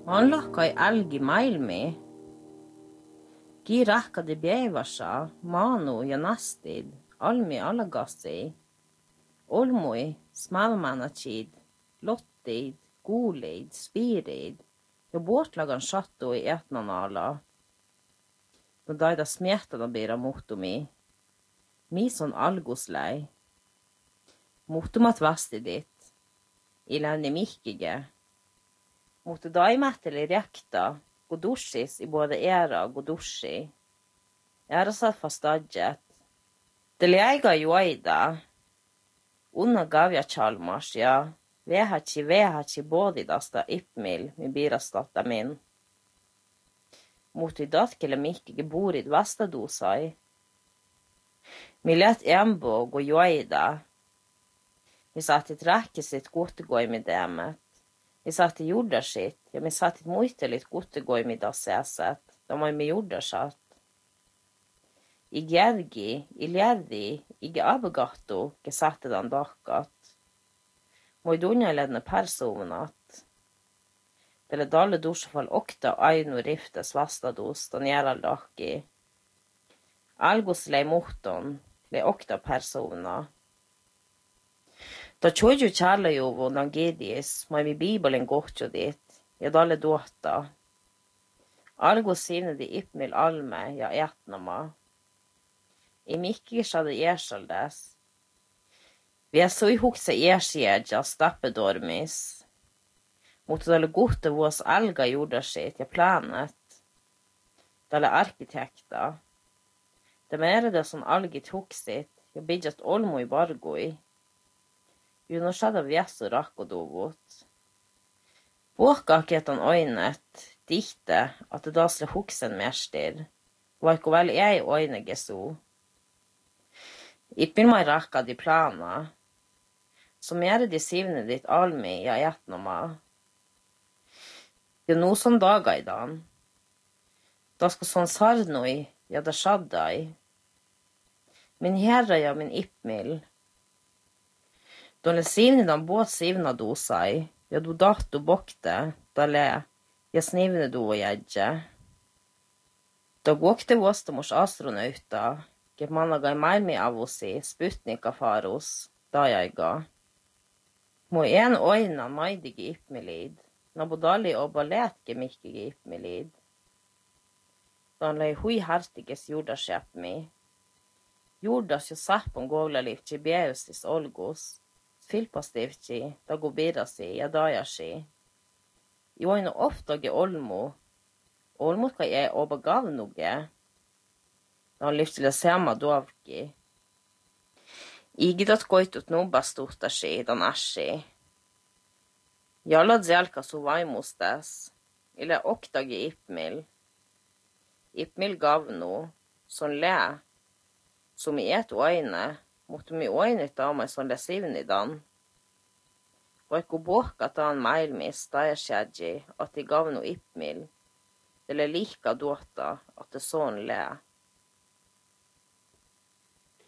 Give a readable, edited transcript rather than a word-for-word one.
Han lakka I elg I mailmi. Gi rakka de bjevasa, manu ja nastid, almi alagassi. Olmui, smalmanachid, lottid, gulid, spirid, ja bortlagan sattu I etnanala. No daida smiettana bira muhtumi. Mison alguslei. Muhtumat vastidit. Iläni mihkige. Mutta daimähteli rekta, godussis I både era og godussi. Era satt fastadjet. Deliaiga juaida. Unna gavja chalmas, ja. Vehatsi bodidasta ipmil, mi birastatta min. Mutta datkele mihkige burid vastadusai. Mi let embo gå juaida. Mi satt et räkkisit gottegoi demet. Mi satt I jordasit, ja mi satt et muitelit gottegoi da säset, da moi mi jordasatt. I ljerdi, I abegatto, ke satte dan dakkat. Moi dunjaledne personat. Dele dalle dursefall okta ainu riftes vastados, dan jeraldakki. Algos lei muhton, lei okta persona. Da tjoju kärlejovo nangedis, mai mi bibelen gotjo dit, ja dalle duota. Algos sine di ipmil alme, ja etnama. I mikkisade ersaldes. Vi så ihukse ersjedja stappedormis. Mot dalle gode vås alga jordasit, ja planet. Dalle arkitekta. Det mere det som algit huksit, ja bidjat olmo I bargoi. Juno skjedde vjesso rakkodovot. Båkaketan øynet, dikte, at det da sle huksen merstir. Varko vel I øyne geso. Ipil mai rakka di plana. Som gjerne de sivne ditt almi, ja etnoma. Det no som daga I dan. Da skal sånn sarnoi, ja da shaddai. Min herra, ja min ipmil. Då le sivni dan båt sivna dosai, ja du datto bokte, da le, ja snivne do og jedje. Da gåkte våstemors astronauta, get mannaga I mailmi avosi, sputnika faros, da jeg ga. Må en øyna maidige ipmilid, nabodali og baletke mikkige ipmilid. Da le hui hertiges jordaskjepmi. Jordas jo sappon govla livci bjeustis olgos, Filpastivci, da go birasi, ja dajashi. Joino oftage olmo. Olmo ka je oba gavnuge. Da livtila sema dovki. Igidat koitut nubastuhtashi, dan ashi. Jalla dzelka su vaimustes. Ile oktage ipmil. Ipmil gavnu. Son le. Som I et oine. Mutta mi oinit av meg som lesivni dan. Vaikko båka ta han mailmis, da jeg skjedji, at de gav no ipmil. Det le lika dåta, at det sånn le.